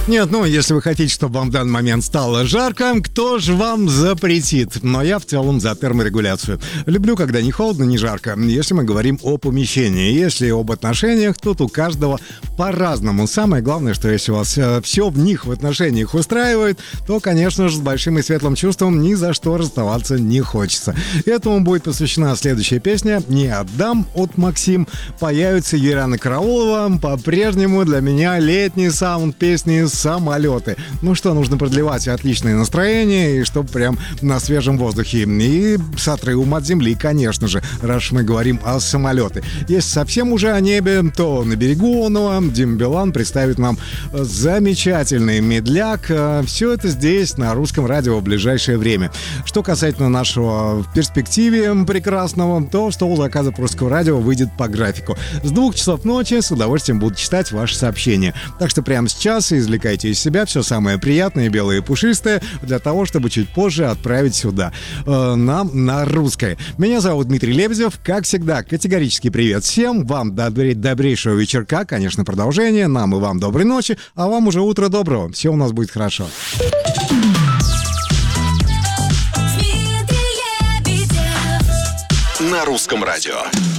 Нет, ну, если вы хотите, чтобы вам в данный момент стало жарко, кто же вам запретит? Но я в целом за терморегуляцию. Люблю, когда ни холодно, ни жарко. Если мы говорим о помещении, если об отношениях, тут у каждого по-разному. Самое главное, что если у вас все в них, в отношениях устраивает, то, конечно же, с большим и светлым чувством ни за что расставаться не хочется. Этому будет посвящена следующая песня «Не отдам» от Максим. Появится Юлиана Караулова. По-прежнему для меня летний саунд песни «Самолеты». Ну что, нужно продлевать отличное настроение, и чтобы прям на свежем воздухе. И с отрывом от земли, конечно же, раз мы говорим о самолете. Если совсем уже о небе, то на берегу оного Дима Билан представит нам замечательный медляк. Все это здесь, на Русском радио, в ближайшее время. Что касательно нашего в перспективе прекрасного, то стол заказов Русского радио выйдет по графику. С 2 часов ночи с удовольствием буду читать ваши сообщения. Так что прямо сейчас извлекайте из себя все самое приятное, белое и пушистое, для того, чтобы чуть позже отправить сюда, нам на русское. Меня зовут Дмитрий Лебедев. Как всегда, категорический привет всем. Вам добрейшего вечерка, конечно, продолжение. Нам и вам доброй ночи, а вам уже утро доброго. Все у нас будет хорошо. На Русском радио.